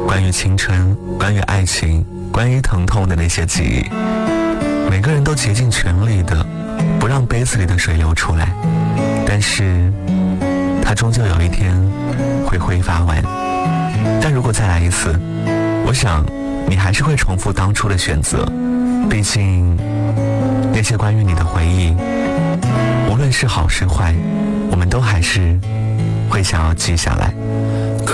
关于青春，关于爱情，关于疼痛的那些记忆，每个人都竭尽全力的不让杯子里的水流出来，但是它终究有一天会挥发完。但如果再来一次，我想你还是会重复当初的选择，毕竟那些关于你的回忆，无论是好是坏，我们都还是会想要记下来。